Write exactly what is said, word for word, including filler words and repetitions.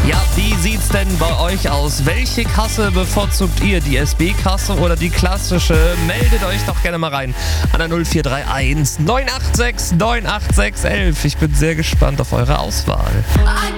Ja, wie sieht's denn bei euch aus? Welche Kasse bevorzugt ihr? Die S B-Kasse oder die klassische? Meldet euch doch gerne mal rein an der null vier drei eins neun acht sechs neun acht sechs eins eins. Ich bin sehr gespannt auf eure Auswahl.